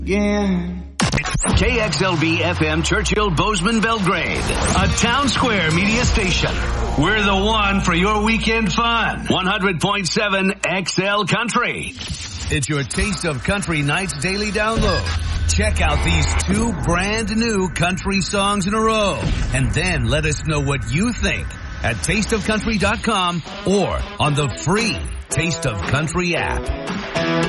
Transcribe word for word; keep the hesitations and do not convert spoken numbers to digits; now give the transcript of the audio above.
Yeah. K X L B F M Churchill Bozeman Belgrade, a Town Square media station. We're the one for your weekend fun. one hundred point seven X L Country. It's your Taste of Country Nights daily download. Check out these two brand new country songs in a row, and then let us know what you think at taste of country dot com or on the free Taste of Country app.